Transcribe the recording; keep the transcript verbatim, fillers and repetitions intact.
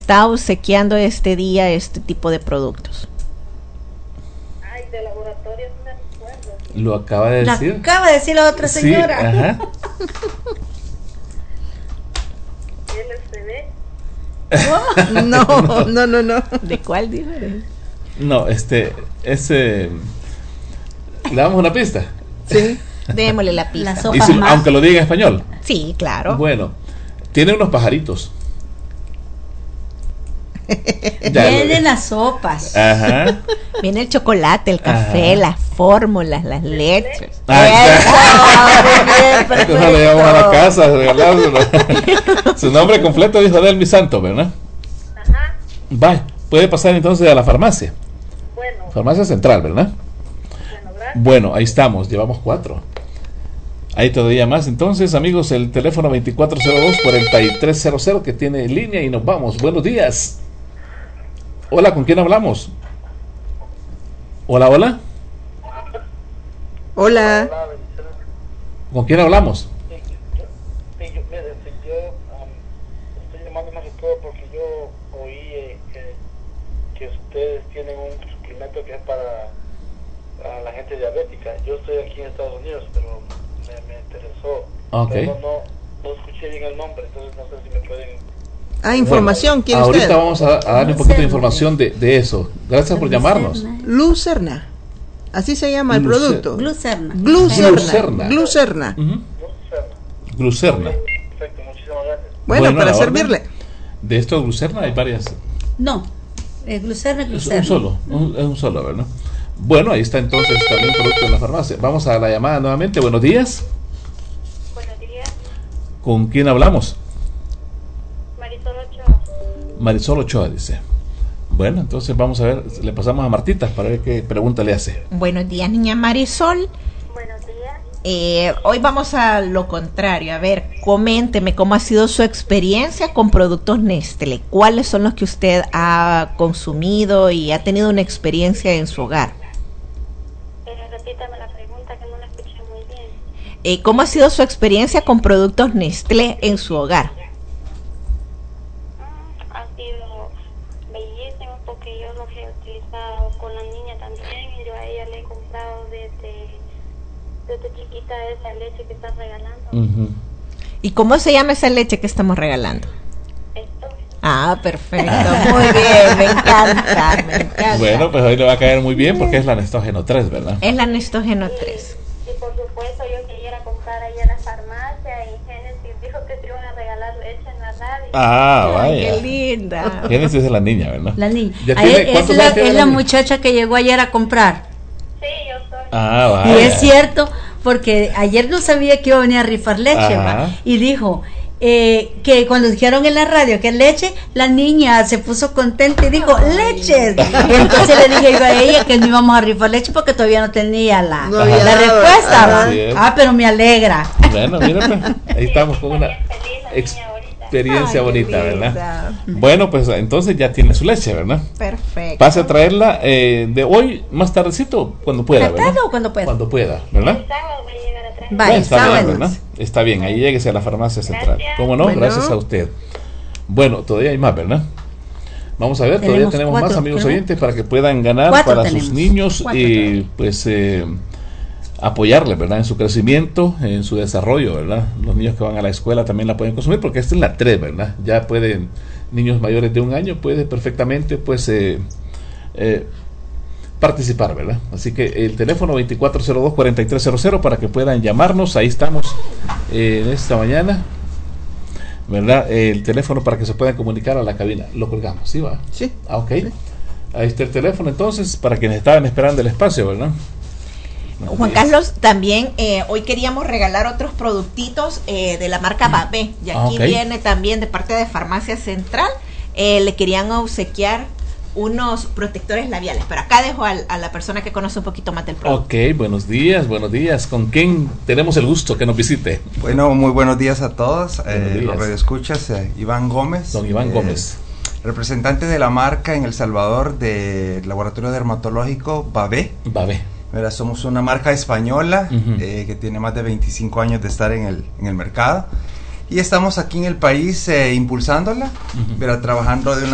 está obsequiando este día este tipo de productos? Ay, de laboratorios no me acuerdo. Lo acaba de decir. Lo acaba de decir la otra señora. Sí, ajá. L S D. Oh, no, no, no, no. ¿De cuál dijo? No, este, ese. ¿Le damos una pista? Sí. Démosle la pista. La sopa Y si- más. aunque lo diga en español. Sí, claro. Bueno, tiene unos pajaritos. Ya lo- Vienen las sopas. Ajá. Viene el chocolate, el café, Ajá. las fórmulas, las leches. Ah, Eso, muy bien, Entonces lo llevamos a la perfecto. casa a regalárselo. Su nombre completo dijo Delmi Santo, ¿verdad? Ajá. Vaya, puede pasar entonces a la farmacia. Bueno, Farmacia Central, ¿verdad? bueno, gracias. Bueno, ahí estamos, llevamos cuatro. Hay todavía más, entonces, amigos, el teléfono veinticuatro cero dos, cuarenta y tres cero cero que tiene en línea y nos vamos. Buenos días. Hola, ¿con quién hablamos? Hola, hola. Hola. ¿Con quién hablamos? Sí, yo, sí, yo, mire, sí, yo um, estoy llamando más que todo porque yo oí eh, que, que ustedes tienen un suplemento que es para, para la gente diabética. Yo estoy aquí en Estados Unidos, pero me, me interesó. Ok. Pero no, no, no escuché bien el nombre, entonces no sé si me pueden... Ah, información, ¿quiere Ahorita usted? vamos a, a darle un poquito de información de, de eso. Gracias por llamarnos. Lucerna. Así se llama el Lucer- producto. Glucerna. Glucerna. Glucerna. Glucerna. Ujú. No sé. Glucerna. Perfecto, muchísimas gracias. Bueno, Bueno, para la orden. servirle. De esto Glucerna hay varias. No, eh, glucerna, Es glucerna. un solo, un, es un solo, ¿verdad? Bueno, ahí está entonces también producto en la farmacia. Vamos a la llamada nuevamente. Buenos días. Buenos días, ¿Con quién hablamos? Marisol Ochoa. Marisol Ochoa dice. Bueno, entonces vamos a ver, le pasamos a Martita para ver qué pregunta le hace. Buenos días, niña Marisol. Buenos días. Eh, hoy vamos a lo contrario. A ver, coménteme cómo ha sido su experiencia con productos Nestlé. ¿Cuáles son los que usted ha consumido y ha tenido una experiencia en su hogar? Eh, repítame la pregunta que no la escuché muy bien. Eh, ¿Cómo ha sido su experiencia con productos Nestlé en su hogar? Mm, ha sido bellísimo porque yo los he utilizado con la niña también y yo a ella le he comprado desde, desde chiquita esa leche que estás regalando. Ujú. ¿Y cómo se llama esa leche que estamos regalando? Esto. Ah, perfecto, muy bien, me encanta, me encanta. Bueno, pues hoy le va a caer muy bien porque es la Nestógeno tres, ¿verdad? Es la Nestógeno tres. Y por supuesto yo quería comprar ahí a la farmacia y Génesis dijo que se iban a regalar leche en la radio. Ah, Ay, qué vaya. linda. Génesis es la niña, ¿verdad? La niña. ¿Ya Ahí tiene- es cuántos la, años tiene es la la niña? muchacha que llegó ayer a comprar. Sí, yo soy. Ah, Y vaya. es cierto, porque ayer no sabía que iba a venir a rifar leche, Ajá. ¿va? Y dijo eh, que cuando dijeron en la radio que leche, la niña se puso contenta y dijo, leches. Y entonces le dije yo a ella que no íbamos a rifar leche porque todavía no tenía la, No había la dado, respuesta, ¿va? así es. Ah, pero me alegra. Bueno, mira, pues, ahí estamos con una Bien feliz la niña ahorita. experiencia Ay, qué bonita, linda. ¿verdad? Bueno, pues entonces ya tiene su leche, ¿verdad? Perfecto. Pase a traerla eh, de hoy más tardecito, cuando pueda, ¿Más ¿verdad? tarde o cuando pueda? Cuando pueda, ¿verdad? El sábado voy a llegar a traer. Vaya, Bueno, está bien, sábados. ¿verdad? Está bien, ahí lléguese a la farmacia central. Gracias. ¿Cómo no? Bueno. Gracias a usted. Bueno, todavía hay más, ¿verdad? Vamos a ver, todavía Tenemos tenemos cuatro, más amigos ¿verdad? oyentes para que puedan ganar Cuatro para tenemos. sus niños Cuatro y todavía. pues eh, apoyarles, ¿verdad? En su crecimiento, en su desarrollo, ¿verdad? Los niños que van a la escuela también la pueden consumir porque esta es la tres, ¿verdad? Ya pueden, niños mayores de un año pueden perfectamente pues eh, eh, participar, ¿verdad? Así que el teléfono veinticuatro cero dos, cuarenta y tres cero cero para que puedan llamarnos, ahí estamos eh, en esta mañana, ¿verdad? El teléfono para que se puedan comunicar a la cabina. Lo colgamos, ¿sí va? Sí. Ah, ok. Ahí está el teléfono entonces para quienes estaban esperando el espacio, ¿verdad? Juan Carlos, también eh, hoy queríamos regalar otros productitos eh, de la marca Babé. Y aquí Ah, ok. viene también de parte de Farmacia Central. Eh, le querían obsequiar unos protectores labiales. Pero acá dejo al- a la persona que conoce un poquito más del producto. Ok, buenos días, buenos días. ¿Con quién tenemos el gusto que nos visite? Bueno, muy buenos días a todos. Buenos Eh, días. los radioescuchas, eh, Iván Gómez. Don Iván eh, Gómez. Representante de la marca en El Salvador del Laboratorio Dermatológico Babé. Babé. Mira, somos una marca española Ujú. eh, que tiene más de veinticinco años de estar en el, en el mercado. Y estamos aquí en el país eh, impulsándola, Ujú. mira, trabajando de una